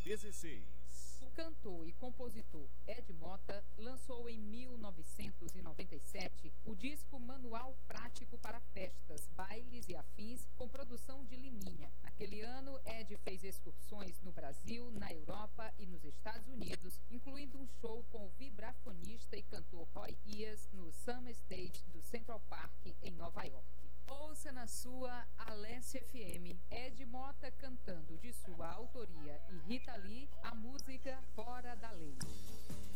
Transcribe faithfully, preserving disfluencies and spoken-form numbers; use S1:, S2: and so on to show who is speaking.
S1: dezesseis.
S2: O cantor e compositor Ed Mota lançou em mil novecentos e noventa e sete o disco Manual Prático para Festas, Bailes e Afins, com produção de Liminha. Naquele ano, Ed fez excursões no Brasil, na Europa e nos Estados Unidos, incluindo um show com o vibrafonista e cantor Roy Ayers no Summer Stage do Central Park, em Nova York. Ouça na sua Alessia F M, Ed Mota cantando de sua autoria e Rita Lee a música Fora da Lei.